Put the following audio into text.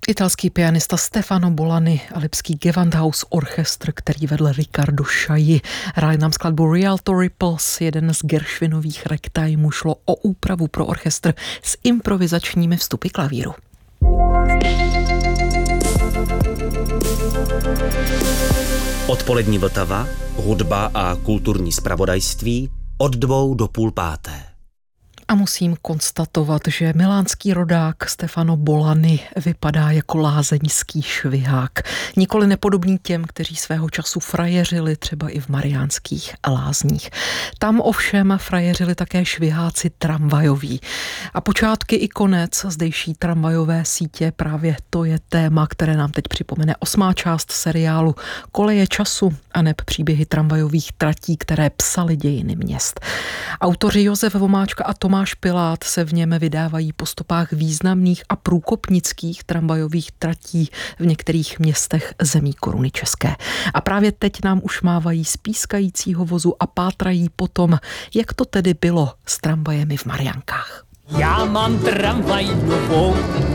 Italský pianista Stefano Bolani a lipský Gewandhaus Orchestr, který vedl Riccardo Chailly. Hráli nám skladbu Rialto Ripples, jeden z Gershwinových ragtimů. Šlo o úpravu pro orchestr s improvizačními vstupy klavíru. Odpolední Vltava, hudba a kulturní zpravodajství od 2 do 4:30. A musím konstatovat, že milánský rodák Stefano Bolani vypadá jako lázeňský švihák. Nikoli nepodobný těm, kteří svého času frajeřili třeba i v Mariánských lázních. Tam ovšem frajeřili také šviháci tramvajoví. A počátky i konec zdejší tramvajové sítě, právě to je téma, které nám teď připomene 8. část seriálu Koleje času aneb příběhy tramvajových tratí, které psaly dějiny měst. Autoři Josef Vomáčka a Tomáš Pilát se v něm vydávají po stopách významných a průkopnických tramvajových tratí v některých městech zemí Koruny české. A právě teď nám už mávají z pískajícího vozu a pátrají potom, jak to tedy bylo s tramvajemi v Mariánkách. Já mám tramvaj novou,